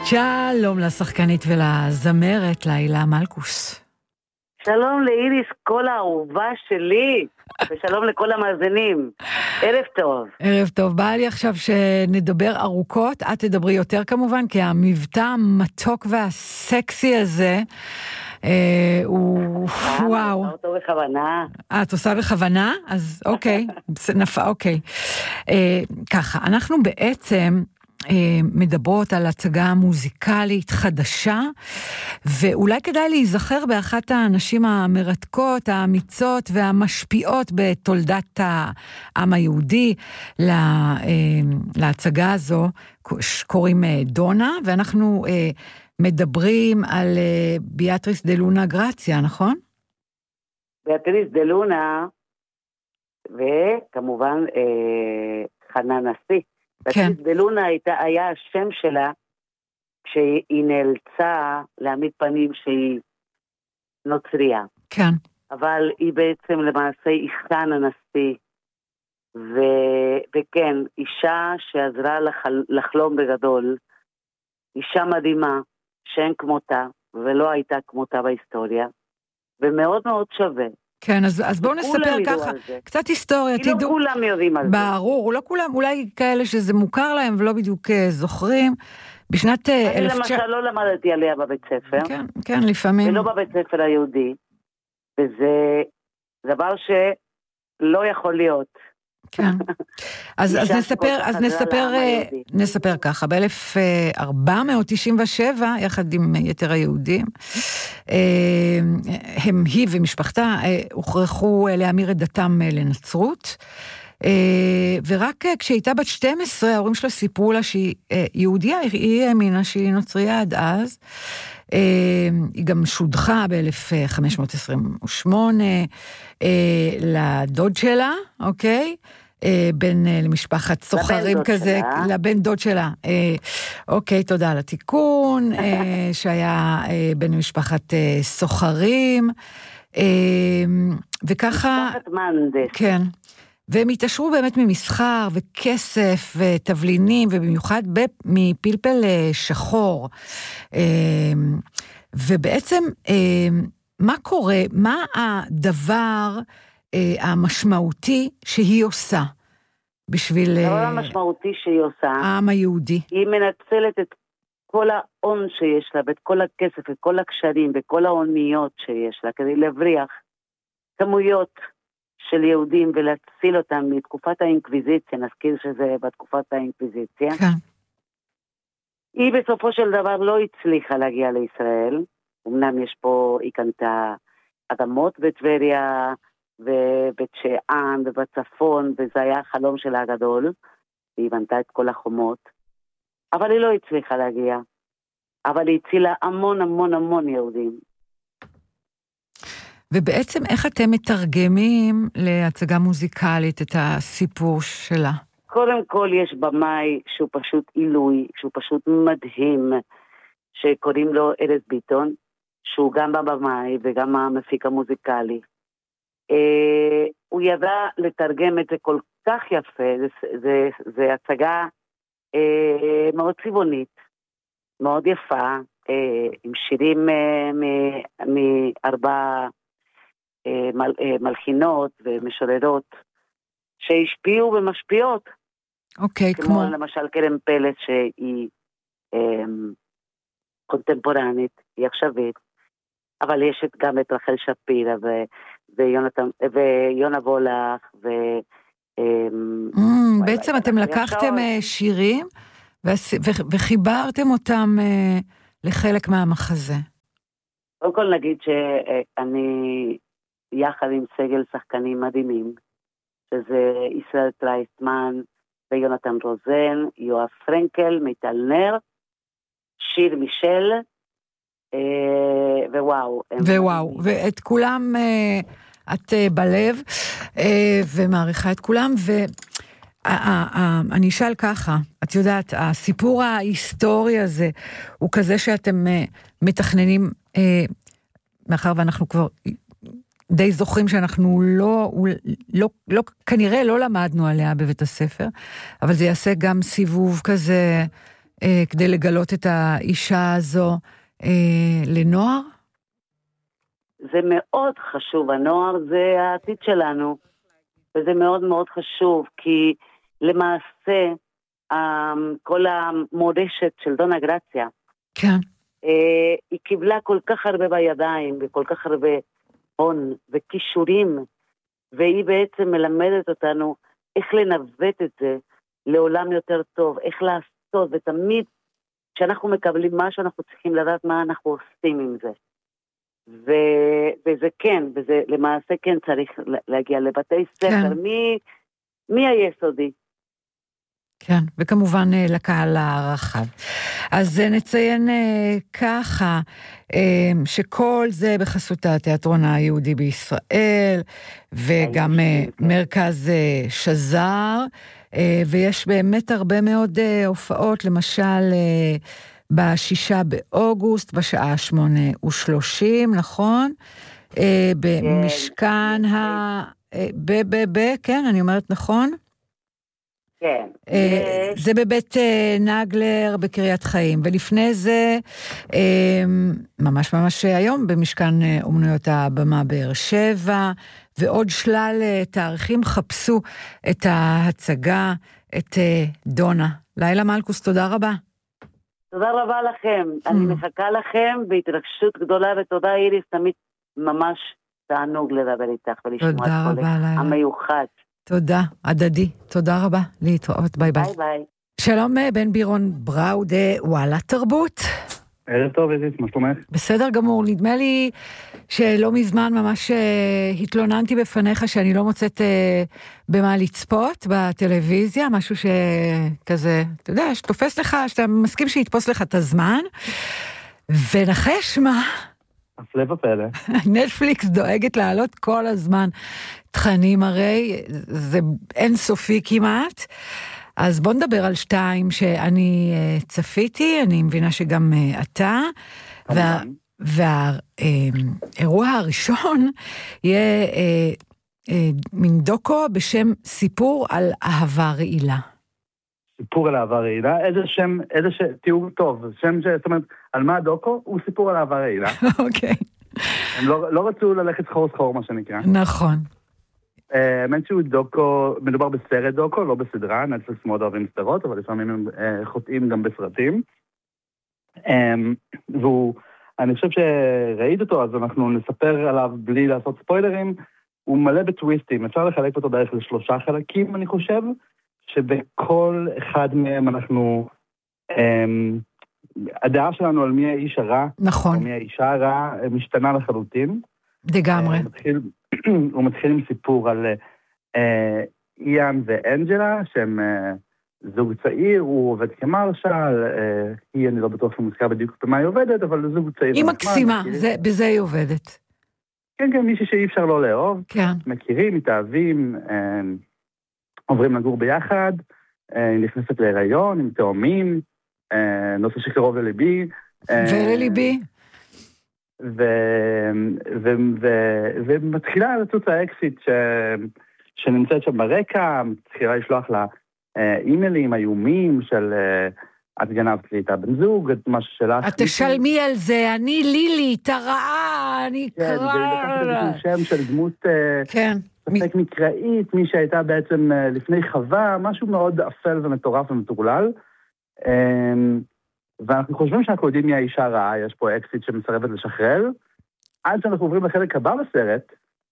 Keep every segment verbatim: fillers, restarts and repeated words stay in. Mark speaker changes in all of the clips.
Speaker 1: שלום לשחקנית ולזמרת לילה מלכוס.
Speaker 2: שלום לאיריס, כל האהובה שלי, ושלום לכל המאזינים. ערב טוב.
Speaker 1: ערב טוב. בא לי עכשיו שנדבר ארוכות, את תדברי יותר כמובן, כי המבטא המתוק והסקסי הזה, אה, הוא וואו.
Speaker 2: אני עושה אותו בכוונה.
Speaker 1: את עושה בכוונה? אז אוקיי, נפע, אוקיי. אה, ככה, אנחנו בעצם מדברות על הצגה מוזיקלית חדשה, ואולי כדאי להיזכר באחת האנשים המרתקות, האמיצות והמשפיעות בתולדת העם היהודי. להצגה הזו קוראים דונה, ואנחנו מדברים על ביאטריס דה לונה גרציה, נכון?
Speaker 2: ביאטריס דה לונה, וכמובן חנה נשיא.
Speaker 1: כן.
Speaker 2: ביאטריס דה לונה היה השם שלה, כשהיא נאלצה להעמיד פנים שהיא נוצריה.
Speaker 1: כן.
Speaker 2: אבל היא בעצם למעשה היא חנה נשיא, ו... וכן, אישה שעזרה לחל... לחלום בגדול, אישה מדהימה, שאין כמותה, ולא הייתה כמותה בהיסטוריה, ומאוד מאוד שווה.
Speaker 1: כן, אז, אז בואו נספר ככה, קצת היסטוריה,
Speaker 2: תדעו. לא כולם יודעים על זה.
Speaker 1: ברור, לא כולם, אולי כאלה שזה מוכר להם ולא בדיוק זוכרים. בשנת
Speaker 2: אני אלף... למשל לא למדתי עליה בבית ספר.
Speaker 1: כן, כן, לפעמים.
Speaker 2: ולא בבית ספר היהודי, וזה דבר שלא יכול להיות.
Speaker 1: כן. אז, אז נספר, אז נספר, נספר ככה, ב-אלף ארבע מאות תשעים ושבע, יחד עם יתר היהודים, הם, היא ומשפחתה, הוכרחו להמיר את דתם לנצרות, ורק כשהייתה בת שתים עשרה, ההורים שלה סיפרו לה שהיא יהודיה, היא האמינה שהיא נוצריה עד אז, היא גם שודחה ב-אלף חמש מאות עשרים ושמונה לדוד שלה, אוקיי? בין למשפחת סוחרים כזה, לבן דוד שלה. אוקיי, תודה על התיקון, שהיה בין משפחת סוחרים, וככה...
Speaker 2: משפחת מנדס.
Speaker 1: כן. והם התעשרו באמת ממסחר וכסף ותבלינים, ובמיוחד מפלפל שחור. ובעצם, מה קורה, מה הדבר המשמעותי שהיא עושה בשביל...
Speaker 2: הדבר המשמעותי שהיא עושה...
Speaker 1: העם היהודי.
Speaker 2: היא מנצלת את כל ההון שיש לה, ואת כל הכסף, את כל הקשרים, וכל האוניות שיש לה, כדי להבריח כמויות של יהודים ולהציל אותם מתקופת האינקוויזיציה, נזכיר שזה בתקופת האינקוויזיציה.
Speaker 1: כן.
Speaker 2: היא בסופו של דבר לא הצליחה להגיע לישראל, אמנם יש פה, היא קנתה אדמות בטבריה, ובית שאן, ובצפון, וזה היה החלום שלה הגדול, והיא בנתה את כל החומות, אבל היא לא הצליחה להגיע, אבל היא הצילה המון המון המון יהודים.
Speaker 1: ובעצם איך אתם מתרגמים להצגה מוזיקלית את הסיפור שלה?
Speaker 2: קודם כל יש במאי שהוא פשוט עילוי, שהוא פשוט מדהים, שקוראים לו ארז ביטון, שהוא גם במאי וגם המפיק המוזיקלי. אה, הוא ידע לתרגם את זה כל כך יפה, זה, זה, זה הצגה אה, מאוד צבעונית, מאוד יפה, אה, עם שירים אה, מארבע אה, מל, אה, מלחינות ומשוררות, שהשפיעו ומשפיעות.
Speaker 1: אוקיי,
Speaker 2: כמו...
Speaker 1: כמו...
Speaker 2: למשל קרן פלס שהיא אה, קונטמפורנית, היא עכשווית, אבל יש גם את רחל שפירא ו... ויונתן, ויונה וולך, ו...
Speaker 1: Mm, בעצם אתם לקחתם שירים, וחיברתם אותם לחלק מהמחזה.
Speaker 2: קודם כל נגיד שאני, יחד עם סגל שחקנים מדהימים, שזה ישראל טרייסמן, ויונתן רוזן, יואב פרנקל, מיטל נר, שיר מישל, ווואו.
Speaker 1: ווואו, ואת כולם את בלב, ומעריכה את כולם, ואני אשאל ככה, את יודעת, הסיפור ההיסטורי הזה, הוא כזה שאתם מתכננים, מאחר ואנחנו כבר די זוכרים שאנחנו לא, לא, לא, כנראה לא למדנו עליה בבית הספר, אבל זה יעשה גם סיבוב כזה אה, כדי לגלות את האישה הזו אה, לנוער?
Speaker 2: זה מאוד חשוב, הנוער זה העתיד שלנו, וזה מאוד מאוד חשוב, כי למעשה, כל המורשת של דונה גרציה,
Speaker 1: כן.
Speaker 2: היא קיבלה כל כך הרבה בידיים, וכל כך הרבה הון וכישורים, והיא בעצם מלמדת אותנו איך לנווט את זה לעולם יותר טוב, איך לעשות, ותמיד כשאנחנו מקבלים משהו, אנחנו צריכים לדעת מה אנחנו עושים עם זה. ו... וזה כן, וזה למעשה כן צריך להגיע לבתי ספר, כן. מי... מי היסודי?
Speaker 1: כן, וכמובן לקהל הרחב. אז נציין ככה, שכל זה בחסות התיאטרון היהודי בישראל, וגם מרכז שזר, ויש באמת הרבה מאוד הופעות, למשל בשישה באוגוסט, בשעה שמונה ושלושים, נכון? במשכן ה... ב, ב, ב, כן, אני אומרת נכון?
Speaker 2: כן.
Speaker 1: זה בבית נגלר בקריית חיים, ולפני זה, ממש ממש היום, במשכן אומנויות הבמה באר שבע, ועוד שלל תאריכים. חפשו את ההצגה, את דונה. לילה מלכוס, תודה רבה.
Speaker 2: תודה רבה לכם. אני מחכה לכם בהתרגשות גדולה, ותודה איריס, תמיד ממש תענוג לדבר איתך ולשמוע את כל המיוחד.
Speaker 1: תודה, הדדי, תודה רבה, להתראות, ביי ביי.
Speaker 2: ביי ביי.
Speaker 1: שלום בן בירון בראודה, וואלה תרבות.
Speaker 3: ערב טוב, איזית, מה שלומך?
Speaker 1: בסדר גמור, נדמה לי שלא מזמן ממש התלוננתי בפניך שאני לא מוצאת במה לצפות בטלוויזיה, משהו שכזה, אתה יודע, שתופס לך, שאתה מסכים שיתפוס לך את הזמן, ונחש מה?
Speaker 3: הפלא ופלא.
Speaker 1: נטפליקס דואגת לעלות כל הזמן תכנים, הרי זה אינסופי כמעט. אז בוא נדבר על שתיים שאני צפיתי, אני מבינה שגם אתה, והאירוע הראשון יהיה מין דוקו בשם סיפור על אהבה רעילה.
Speaker 3: סיפור על אהבה רעילה? איזה שם, איזה שם, תיאור טוב, שם ש... זאת אומרת, על מה הדוקו? הוא סיפור על אהבה רעילה.
Speaker 1: אוקיי.
Speaker 3: הם לא, לא רצו ללכת סחור סחור, מה שנקרא.
Speaker 1: נכון.
Speaker 3: האמת שהוא דוקו, מדובר בסרט דוקו, לא בסדרה, נטפליקס מאוד אוהבים סדרות, אבל לפעמים הם חוטאים גם בסרטים. והוא, אני חושב שראית אותו, אז אנחנו נספר עליו בלי לעשות ספוילרים, הוא מלא בטוויסטים, אפשר לחלק אותו בערך לשלושה חלקים, אני חושב, שבכל אחד מהם אנחנו, הדעה שלנו על מי האיש הרע,
Speaker 1: נכון.
Speaker 3: או מי האישה הרע, משתנה לחלוטין.
Speaker 1: לגמרי.
Speaker 3: הוא מתחיל עם סיפור על אה, איאן ואנג'לה, שהם אה, זוג צעיר, הוא עובד כמרשל, אה, היא, אני לא בטוח שמוזכר בדיוק במה היא עובדת, אבל זוג צעיר.
Speaker 1: היא מקסימה, זה, בזה היא עובדת.
Speaker 3: כן, כן, מישהי שאי אפשר לא לאהוב.
Speaker 1: כן.
Speaker 3: מכירים, מתאהבים, אה, עוברים לגור ביחד, אה, נכנסת להיריון, עם תאומים, אה, נושא שקרוב לליבי.
Speaker 1: אה, ולליבי.
Speaker 3: ו... ו... ו... ומתחילה לצוץ האקסיט ש... שנמצאת שם ברקע, מתחילה לשלוח לה אימיילים, איומים של את גנבת לי את הבן זוג, את מה ששלח.
Speaker 1: את תשלמי על זה, אני לילי, את הרעה, אני
Speaker 3: קרא. כן, זה שם של דמות
Speaker 1: כן.
Speaker 3: ספק מקראית, מי שהייתה בעצם לפני חווה, משהו מאוד אפל ומטורף ומטורלל. ואנחנו חושבים שאנחנו יודעים מי האישה רעה, יש פה אקסיט שמסרבת לשחרר, עד שאנחנו עוברים לחלק הבא בסרט,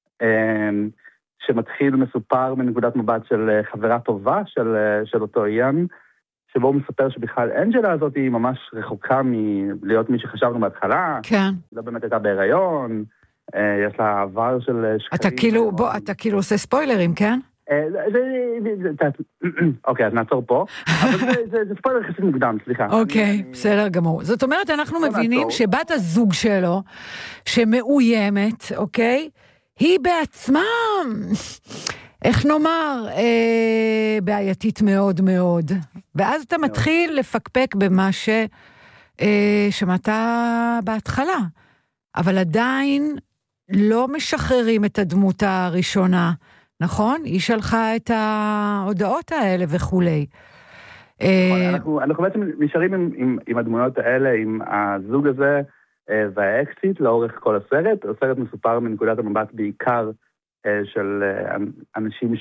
Speaker 3: שמתחיל מסופר מנקודת מבט של חברה טובה של, של אותו איאן, שבו הוא מספר שבכלל אנג'לה הזאת היא ממש רחוקה מלהיות מי שחשבנו בהתחלה,
Speaker 1: כן.
Speaker 3: לא באמת הייתה בהיריון, יש לה עבר של שקרים.
Speaker 1: אתה כאילו, בוא, אתה כאילו עושה ספוילרים, כן?
Speaker 3: אוקיי, אז נעצור פה, אבל זה ספוילר יחסית מוקדם, סליחה.
Speaker 1: אוקיי, בסדר גמור. זאת אומרת, אנחנו מבינים שבת הזוג שלו, שמאוימת, אוקיי, היא בעצמה, איך נאמר, בעייתית מאוד מאוד. ואז אתה מתחיל לפקפק במה ששמעת בהתחלה. אבל עדיין לא משחררים את הדמות הראשונה, נכון? היא שלחה את ההודעות האלה וכולי.
Speaker 3: אנחנו, אנחנו בעצם נשארים עם, עם, עם הדמויות האלה, עם הזוג הזה והאקסיט לאורך כל הסרט. הסרט מסופר מנקודת המבט בעיקר של אנשים ש...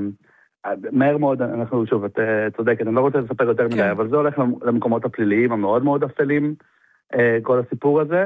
Speaker 3: מהר מאוד, אנחנו שוב, את צודקת, אני לא רוצה לספר יותר מדי, כן. אבל זה הולך למקומות הפליליים המאוד מאוד אפלים, כל הסיפור הזה,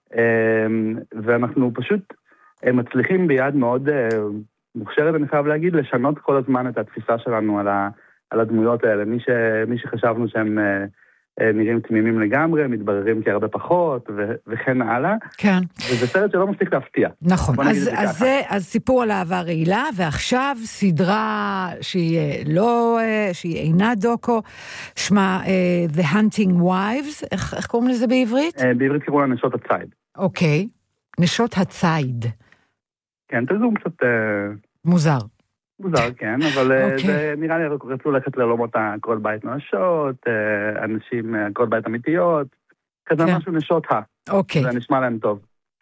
Speaker 3: ואנחנו פשוט מצליחים ביד מאוד מוכשרת, אני חייב להגיד, לשנות כל הזמן את התפיסה שלנו על, ה, על הדמויות האלה. מי, ש, מי שחשבנו שהם נראים תמימים לגמרי, מתבררים כהרבה פחות, ו, וכן הלאה.
Speaker 1: כן.
Speaker 3: וזה סרט שלא מספיק להפתיע.
Speaker 1: נכון. אז, אז, זה, אז סיפור על אהבה רעילה, ועכשיו סדרה שהיא לא, שהיא אינה דוקו, שמה uh, The Hunting Wives, איך, איך קוראים לזה בעברית?
Speaker 3: Uh, בעברית קראו לה נשות הציד.
Speaker 1: אוקיי. נשות הציד.
Speaker 3: כן, תזום קצת... Uh...
Speaker 1: מוזר.
Speaker 3: מוזר, כן, אבל okay. זה נראה לי רצו ללכת ללומות עקרות בית נשות, אנשים עקרות בית אמיתיות, כזה okay. משהו נשות ה.
Speaker 1: אוקיי.
Speaker 3: זה נשמע להם טוב.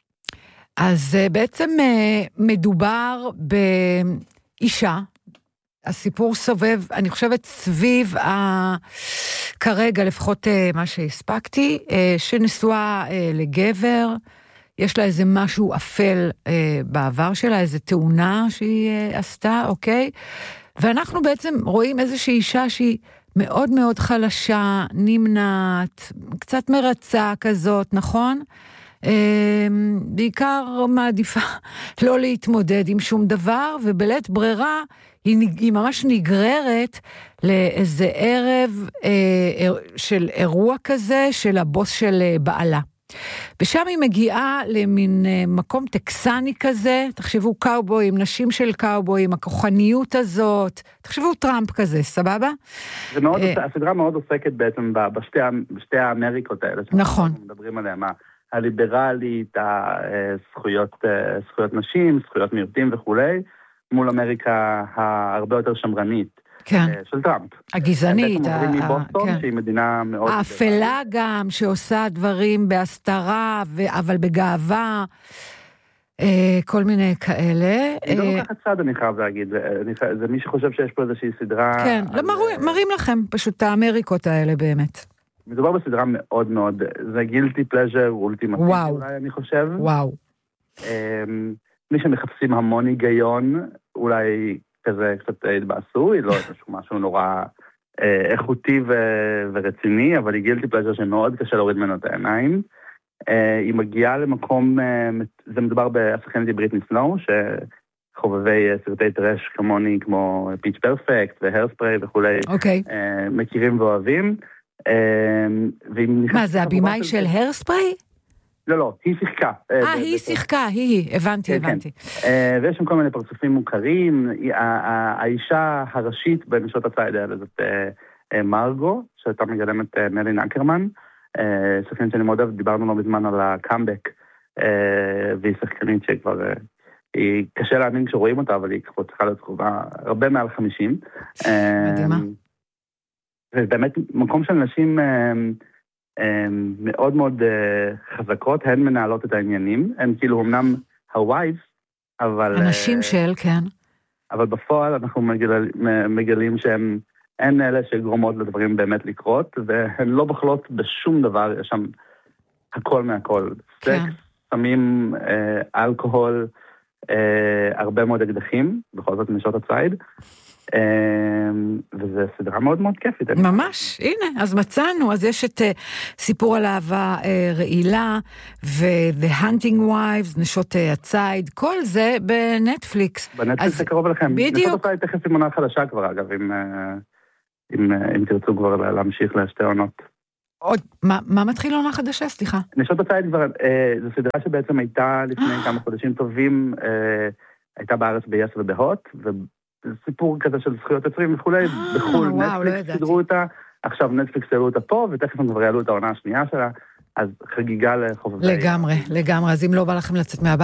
Speaker 1: אז בעצם מדובר באישה, הסיפור סובב, אני חושבת סביב ה... כרגע, לפחות מה שהספקתי, שנשואה לגבר, יש לה איזה משהו אפל אה, בעבר שלה, איזה תאונה שהיא אה, עשתה, אוקיי? ואנחנו בעצם רואים איזושהי אישה שהיא מאוד מאוד חלשה, נמנעת, קצת מרצה כזאת, נכון? אה, בעיקר מעדיפה לא להתמודד עם שום דבר, ובלית ברירה היא, היא ממש נגררת לאיזה ערב אה, של אירוע כזה של הבוס של אה, בעלה. ושם היא מגיעה למין מקום טקסני כזה, תחשבו קאובויים, נשים של קאובויים, הכוחניות הזאת, תחשבו טראמפ כזה, סבבה?
Speaker 3: זה מאוד, הסדרה מאוד עוסקת בעצם בשתי, בשתי האמריקות האלה.
Speaker 1: נכון.
Speaker 3: מדברים עליהם, הליברלית, הזכויות, זכויות נשים, זכויות מיעוטים וכולי, מול אמריקה הרבה יותר שמרנית.
Speaker 1: כן.
Speaker 3: של טראמפ.
Speaker 1: הגזענית.
Speaker 3: בעצם עוברים מבוסטון, כן. שהיא מדינה מאוד...
Speaker 1: האפלה גם, שעושה דברים בהסתרה, ו... אבל בגאווה, אה, כל מיני כאלה.
Speaker 3: היא לא לוקחת צד, אני חייב להגיד. זה, זה מי שחושב שיש פה איזושהי סדרה...
Speaker 1: כן, על... לא מראים, מראים לכם פשוט האמריקות האלה באמת.
Speaker 3: מדובר בסדרה מאוד מאוד, זה גילטי פלז'ר אולטימטיבי, אולי אני חושב.
Speaker 1: וואו.
Speaker 3: אה, מי שמחפשים המון היגיון, אולי... כזה קצת התבאסו, היא לא משהו נורא אה, איכותי ו- ורציני, אבל היא גילטי פלז'ר שמאוד קשה להוריד ממנו את העיניים. אה, היא מגיעה למקום, אה, זה מדובר בהשחקנית בריטני סנואו, שחובבי אה, סרטי טרש כמוני, כמו פיץ' פרפקט והרספריי וכולי,
Speaker 1: okay.
Speaker 3: אה, מכירים ואוהבים. אה,
Speaker 1: מה, זה הבימאי של הרספריי?
Speaker 3: לא, לא, היא שיחקה.
Speaker 1: אה, היא שיחקה, היא, הבנתי, הבנתי.
Speaker 3: ויש שם כל מיני פרצופים מוכרים. האישה הראשית בנשות הציד האלה זאת מרגו, שהייתה מגלמת מלין אקרמן, שחקנית שאני מאוד אוהב, דיברנו לא בזמן על הקאמבק, והיא שחקנית שכבר, היא קשה להאמין כשרואים אותה, אבל היא כבר צריכה להיות קרובה הרבה מעל חמישים.
Speaker 1: מדהימה.
Speaker 3: ובאמת מקום של נשים... מאוד מאוד חזקות, הן מנהלות את העניינים, הן כאילו אמנם הווייב, אבל...
Speaker 1: אנשים של, כן.
Speaker 3: אבל בפועל אנחנו מגל, מגלים שהן הן אלה שגרומות לדברים באמת לקרות, והן לא בחלות בשום דבר, יש שם הכל מהכל. כן. סקס, סמים, אלכוהול, הרבה מאוד אקדחים, בכל זאת נשות הציד, וזה סדרה מאוד מאוד כיפית.
Speaker 1: ממש, הנה, אז מצאנו, אז יש את סיפור על אהבה רעילה, ו-The Hunting Wives, נשות הציד, כל זה בנטפליקס.
Speaker 3: בנטפליקס זה קרוב אליכם.
Speaker 1: בדיוק.
Speaker 3: נשות הציד תכף עם עונה חדשה כבר, אגב, אם תרצו כבר להמשיך לשתי עונות.
Speaker 1: עוד, מה מתחיל עונה חדשה, סליחה?
Speaker 3: נשות הציד כבר, זו סדרה שבעצם הייתה לפני כמה חודשים טובים, הייתה בארץ ב-יס ובהוט, זה סיפור כזה של זכויות יוצרים וכולי, בחול נטפליקס סידרו אותה, עכשיו נטפליקס סידרו אותה פה, ותכף הם כבר יעלו את העונה השנייה שלה, אז חגיגה לחובבי.
Speaker 1: לגמרי, לגמרי, אז אם לא בא לכם לצאת מהבית,